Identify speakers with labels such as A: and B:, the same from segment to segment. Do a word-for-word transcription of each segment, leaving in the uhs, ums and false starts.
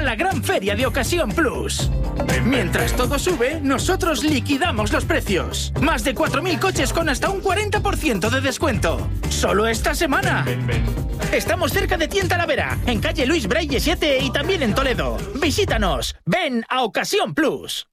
A: la gran feria de Ocasión Plus. Mientras todo sube, nosotros liquidamos los precios. Más de cuatro mil coches con hasta un cuarenta por ciento de descuento. Solo esta semana. Estamos cerca de ti en Talavera, en calle Luis Braille siete y también en Toledo. Visítanos. Ven a Ocasión Plus.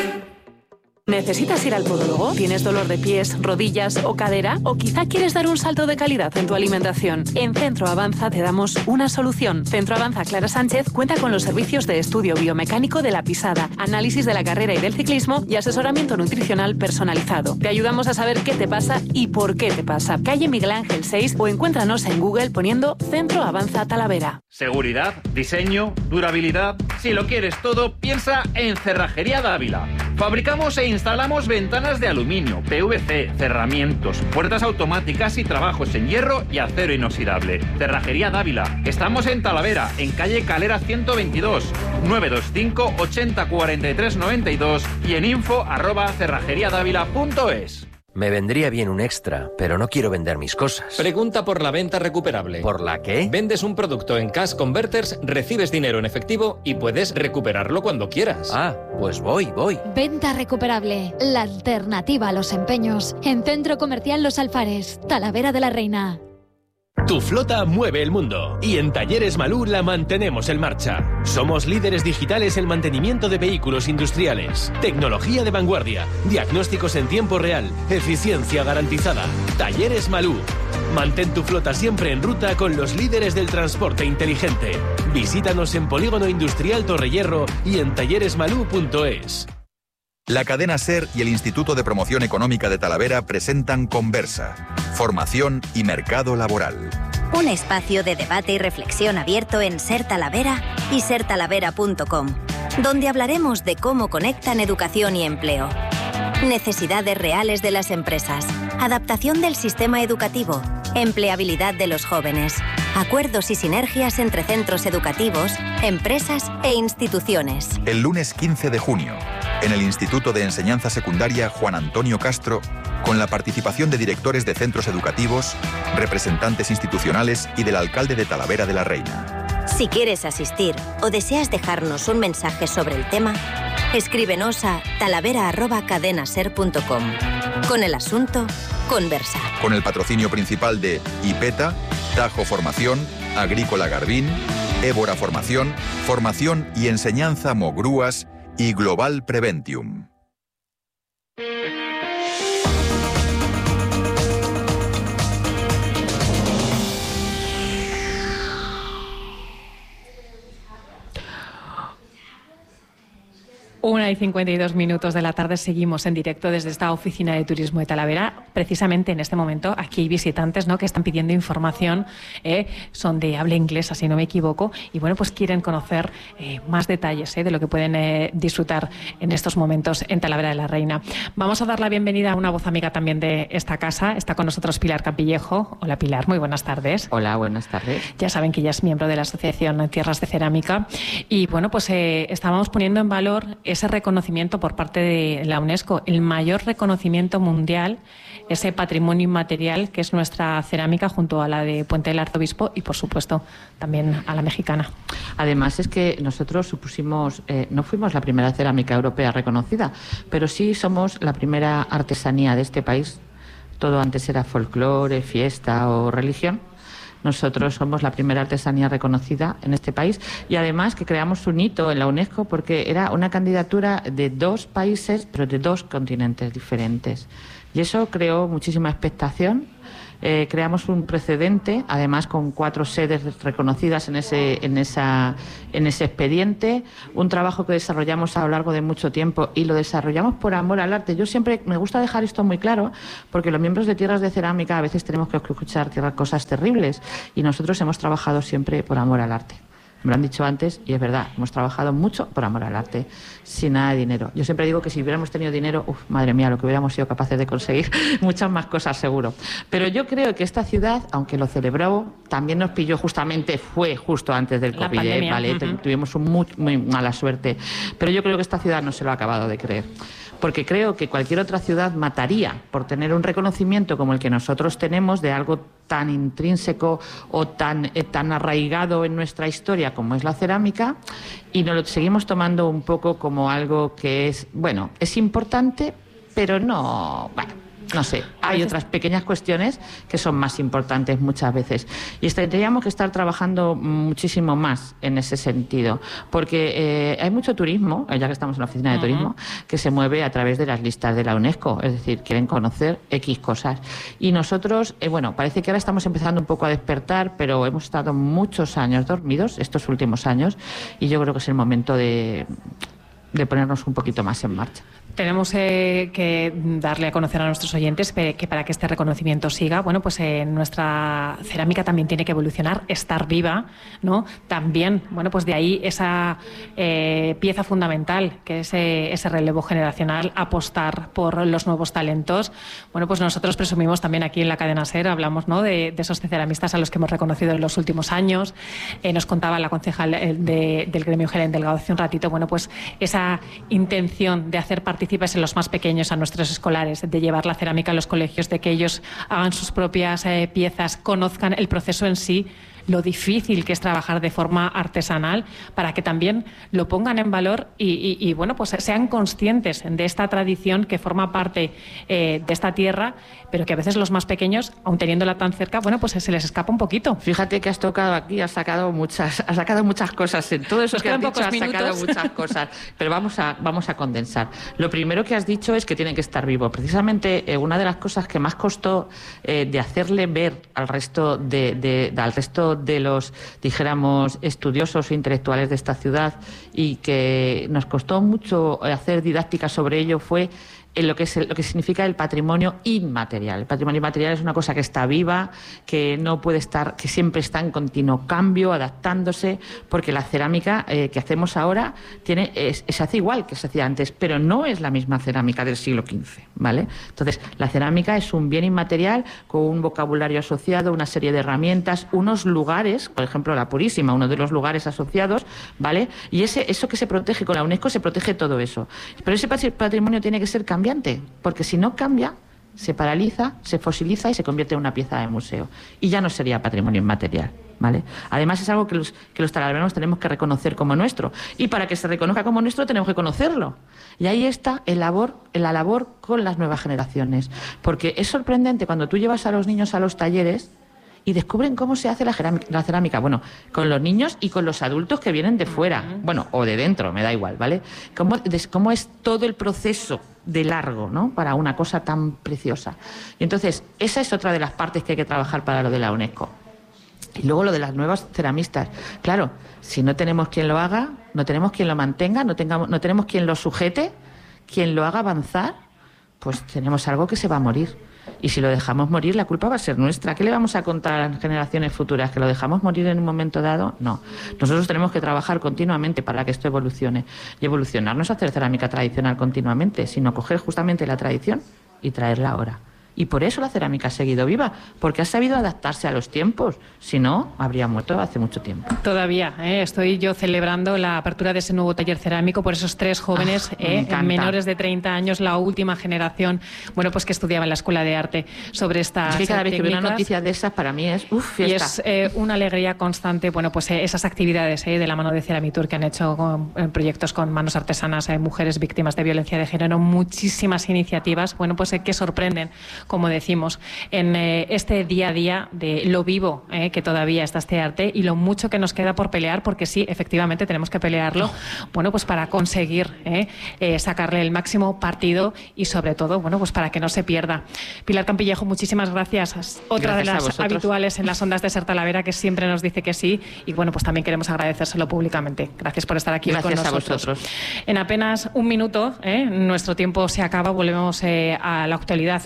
B: ¿Necesitas ir al podólogo? ¿Tienes dolor de pies, rodillas o cadera? ¿O quizá quieres dar un salto de calidad en tu alimentación? En Centro Avanza te damos una solución. Centro Avanza Clara Sánchez cuenta con los servicios de estudio biomecánico de la pisada, análisis de la carrera y del ciclismo y asesoramiento nutricional personalizado. Te ayudamos a saber qué te pasa y por qué te pasa. Calle Miguel Ángel seis o encuéntranos en Google poniendo Centro Avanza Talavera.
C: Seguridad, diseño, durabilidad. Si lo quieres todo, piensa en Cerrajería Dávila. Fabricamos e instalamos ventanas de aluminio, P V C, cerramientos, puertas automáticas y trabajos en hierro y acero inoxidable. Cerrajería Dávila. Estamos en Talavera, en calle Calera ciento veintidós, nueve dos cinco, ochenta, cuarenta y tres, noventa y dos y en info arroba cerrajeriadávila punto es.
D: Me vendría bien un extra, pero no quiero vender mis cosas.
E: Pregunta por la venta recuperable.
D: ¿Por la qué?
E: Vendes un producto en Cash Converters, recibes dinero en efectivo y puedes recuperarlo cuando quieras.
D: Ah, pues voy, voy.
F: Venta recuperable, la alternativa a los empeños. En Centro Comercial Los Alfares, Talavera de la Reina.
G: Tu flota mueve el mundo y en Talleres Malú la mantenemos en marcha. Somos líderes digitales en mantenimiento de vehículos industriales, tecnología de vanguardia, diagnósticos en tiempo real, eficiencia garantizada. Talleres Malú. Mantén tu flota siempre en ruta con los líderes del transporte inteligente. Visítanos en Polígono Industrial Torrehierro y en talleres malú punto es.
H: La cadena SER y el Instituto de Promoción Económica de Talavera presentan Conversa, formación y mercado laboral.
I: Un espacio de debate y reflexión abierto en SER Talavera y ser talavera punto com, donde hablaremos de cómo conectan educación y empleo, necesidades reales de las empresas, adaptación del sistema educativo, empleabilidad de los jóvenes, acuerdos y sinergias entre centros educativos, empresas e instituciones.
H: El lunes quince de junio, en el Instituto de Enseñanza Secundaria Juan Antonio Castro, con la participación de directores de centros educativos, representantes institucionales y del alcalde de Talavera de la Reina.
I: Si quieres asistir o deseas dejarnos un mensaje sobre el tema, escríbenos a talavera arroba cadenaser punto com con el asunto Conversa.
H: Con el patrocinio principal de IPETA, Tajo Formación, Agrícola Garbín, Évora Formación, Formación y Enseñanza Mogrúas y Global Preventium.
B: Una y cincuenta y dos minutos de la tarde, seguimos en directo desde esta oficina de turismo de Talavera. Precisamente en este momento aquí hay visitantes, ¿no?, que están pidiendo información, eh, son de habla inglesa, si no me equivoco, y bueno, pues quieren conocer eh, más detalles eh, de lo que pueden eh, disfrutar en estos momentos en Talavera de la Reina. Vamos a dar la bienvenida a una voz amiga también de esta casa. Está con nosotros Pilar Campillejo. Hola Pilar, muy buenas tardes.
J: Hola, buenas tardes.
B: Ya saben que ella es miembro de la Asociación Tierras de Cerámica y bueno, pues eh, estábamos poniendo en valor ese reconocimiento por parte de la UNESCO, el mayor reconocimiento mundial, ese patrimonio inmaterial que es nuestra cerámica junto a la de Puente del Arzobispo y, por supuesto, también a la mexicana.
J: Además es que nosotros supusimos, eh, no fuimos la primera cerámica europea reconocida, pero sí somos la primera artesanía de este país. Todo antes era folclore, fiesta o religión. Nosotros somos la primera artesanía reconocida en este país y además que creamos un hito en la UNESCO porque era una candidatura de dos países pero de dos continentes diferentes y eso creó muchísima expectación. Eh, creamos un precedente, además con cuatro sedes reconocidas en ese, en, esa, en ese expediente, un trabajo que desarrollamos a lo largo de mucho tiempo y lo desarrollamos por amor al arte. Yo siempre me gusta dejar esto muy claro porque los miembros de Tierras de Cerámica a veces tenemos que escuchar cosas terribles y nosotros hemos trabajado siempre por amor al arte. Me lo han dicho antes y es verdad, hemos trabajado mucho por amor al arte, sin nada de dinero. Yo siempre digo que si hubiéramos tenido dinero, uf, madre mía, lo que hubiéramos sido capaces de conseguir, muchas más cosas seguro. Pero yo creo que esta ciudad, aunque lo celebró, también nos pilló justamente, fue justo antes del COVID, ¿eh? ¿Vale? Uh-huh. Tuvimos un muy, muy mala suerte. Pero yo creo que esta ciudad no se lo ha acabado de creer. porque creo que cualquier otra ciudad mataría por tener un reconocimiento como el que nosotros tenemos de algo tan intrínseco o tan, eh, tan arraigado en nuestra historia como es la cerámica, y nos lo seguimos tomando un poco como algo que es, bueno, es importante, pero no, bueno, no sé, hay otras pequeñas cuestiones que son más importantes muchas veces. Y tendríamos que estar trabajando muchísimo más en ese sentido, porque eh, hay mucho turismo, ya que estamos en la oficina de turismo, que se mueve a través de las listas de la UNESCO, es decir, quieren conocer X cosas. Y nosotros, eh, bueno, parece que ahora estamos empezando un poco a despertar, pero hemos estado muchos años dormidos, estos últimos años, y yo creo que es el momento de, de ponernos un poquito más en marcha.
B: Tenemos eh, que darle a conocer a nuestros oyentes que para que este reconocimiento siga, bueno, pues eh, nuestra cerámica también tiene que evolucionar, estar viva, ¿no? También, bueno, pues de ahí esa eh, pieza fundamental, que es eh, ese relevo generacional, apostar por los nuevos talentos. Bueno, pues nosotros presumimos también aquí en la cadena SER, hablamos, ¿no?, de, de esos ceramistas a los que hemos reconocido en los últimos años. Eh, nos contaba la concejal de, del gremio Helen Delgado hace un ratito, bueno, pues esa intención de hacer participar en los más pequeños, a nuestros escolares, de llevar la cerámica a los colegios, de que ellos hagan sus propias eh, piezas, conozcan el proceso en sí, lo difícil que es trabajar de forma artesanal, para que también lo pongan en valor y, y, y bueno, pues sean conscientes de esta tradición que forma parte eh, de esta tierra, pero que a veces los más pequeños, aun teniéndola tan cerca, bueno, pues se les escapa un poquito.
J: Fíjate que has tocado aquí, has sacado muchas, has sacado muchas cosas, en todo eso que has dicho has minutos. sacado muchas cosas, pero vamos a, vamos a condensar. Lo primero que has dicho es que tienen que estar vivos. Precisamente eh, una de las cosas que más costó eh, de hacerle ver al resto de, de, de al resto de los, dijéramos, estudiosos o intelectuales de esta ciudad, y que nos costó mucho hacer didáctica sobre ello, fue en lo que es el, lo que significa el patrimonio inmaterial. El patrimonio inmaterial es una cosa que está viva, que no puede estar, que siempre está en continuo cambio, adaptándose, porque la cerámica eh, que hacemos ahora tiene es, se hace igual que se hacía antes, pero no es la misma cerámica del siglo quince, ¿vale? Entonces, la cerámica es un bien inmaterial con un vocabulario asociado, una serie de herramientas, unos lugares, por ejemplo, la Purísima, uno de los lugares asociados, ¿vale? Y ese eso que se protege con la UNESCO, se protege todo eso. Pero ese patrimonio tiene que ser cambiado, porque si no cambia, se paraliza, se fosiliza y se convierte en una pieza de museo. Y ya no sería patrimonio inmaterial, ¿vale? Además, es algo que los, que los talaverenos tenemos que reconocer como nuestro. Y para que se reconozca como nuestro, tenemos que conocerlo. Y ahí está el labor, la labor con las nuevas generaciones. Porque es sorprendente cuando tú llevas a los niños a los talleres y descubren cómo se hace la cerámica, la cerámica, bueno, con los niños y con los adultos que vienen de fuera, bueno, o de dentro, me da igual, ¿vale? Cómo, cómo es todo el proceso de largo, ¿no?, para una cosa tan preciosa. Y entonces, esa es otra de las partes que hay que trabajar para lo de la UNESCO. Y luego lo de las nuevas ceramistas. Claro, si no tenemos quien lo haga, no tenemos quien lo mantenga, no, tengamos, no tenemos quien lo sujete, quien lo haga avanzar, pues tenemos algo que se va a morir. Y si lo dejamos morir, la culpa va a ser nuestra. ¿Qué le vamos a contar a las generaciones futuras? ¿Que lo dejamos morir en un momento dado? No. Nosotros tenemos que trabajar continuamente para que esto evolucione. Y evolucionar no es hacer cerámica tradicional continuamente, sino coger justamente la tradición y traerla ahora. Y por eso la cerámica ha seguido viva, porque ha sabido adaptarse a los tiempos. Si no, habría muerto hace mucho tiempo.
B: Todavía, ¿eh? Estoy yo celebrando la apertura de ese nuevo taller cerámico por esos tres jóvenes, ah, eh, menores de treinta años, la última generación, bueno, pues que estudiaba en la Escuela de Arte sobre estas
J: es que cada vez
B: técnicas.
J: Que veo una noticia de esas, para mí es, uff, fiesta.
B: Y es eh, una alegría constante, bueno, pues eh, esas actividades eh, de la mano de Ceramitur que han hecho con, en proyectos con manos artesanas, eh, mujeres víctimas de violencia de género, muchísimas iniciativas, bueno, pues eh, que sorprenden, como decimos, en eh, este día a día de lo vivo eh, que todavía está este arte y lo mucho que nos queda por pelear, porque sí, efectivamente tenemos que pelearlo, bueno, pues para conseguir eh, eh, sacarle el máximo partido y sobre todo, bueno, pues para que no se pierda. Pilar Campillejo, muchísimas gracias. Otra gracias de las habituales en las ondas de SER Talavera, que siempre nos dice que sí, y bueno, pues también queremos agradecérselo públicamente. Gracias por estar aquí
J: gracias
B: con nosotros.
J: A vosotros.
B: En apenas un minuto, eh, nuestro tiempo se acaba, volvemos eh, a la actualidad de manos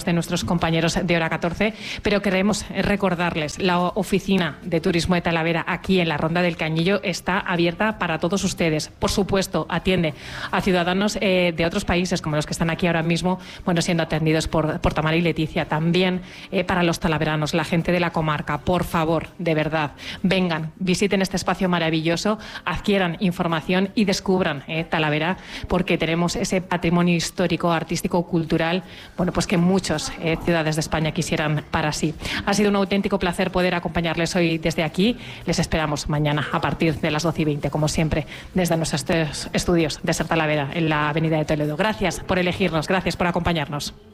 B: algunos de nuestros compañeros de Hora catorce, pero queremos recordarles, la oficina de turismo de Talavera aquí en la Ronda del Cañillo está abierta para todos ustedes. Por supuesto, atiende a ciudadanos eh, de otros países como los que están aquí ahora mismo, bueno, siendo atendidos por, por Tamara y Leticia, también eh, para los talaveranos, la gente de la comarca. Por favor, de verdad, vengan, visiten este espacio maravilloso, adquieran información y descubran eh, Talavera, porque tenemos ese patrimonio histórico, artístico, cultural, bueno, pues que muchas eh, ciudades de España quisieran para sí. Ha sido un auténtico placer poder acompañarles hoy desde aquí. Les esperamos mañana a partir de las doce y veinte, como siempre, desde nuestros estudios de Ser Talavera en la Avenida de Toledo. Gracias por elegirnos, gracias por acompañarnos.